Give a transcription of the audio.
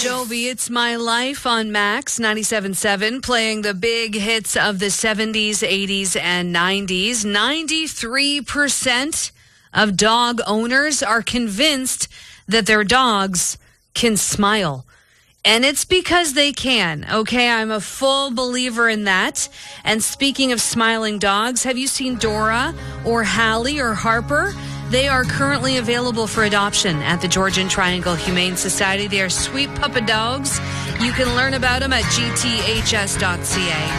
Jovi, It's My Life on Max 97.7, playing the big hits of the 70s, 80s, and 90s. 93% of dog owners are convinced that their dogs can smile. And it's because they can, okay? I'm a full believer in that. And speaking of smiling dogs, have you seen Dora or Hallie or Harper? They are currently available for adoption at the Georgian Triangle Humane Society. They are sweet puppy dogs. You can learn about them at gths.ca.